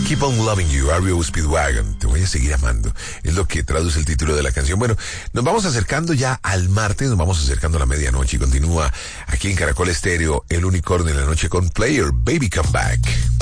Keep on Loving You, R.E.O. Speedwagon, te voy a seguir amando, es lo que traduce el título de la canción. Bueno, nos vamos acercando ya al martes, nos vamos acercando a la medianoche y continúa aquí en Caracol Estéreo, El Unicornio en la noche con Player, Baby Come Back.